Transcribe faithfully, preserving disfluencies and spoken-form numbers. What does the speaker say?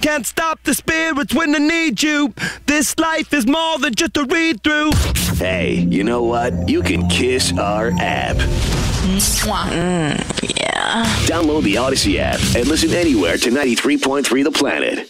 Can't stop the spirits when I need you. This life is more than just a read-through. Hey, you know what? You can kiss our app. Mm, yeah. Download the Odyssey app and listen anywhere to ninety-three point three The Planet.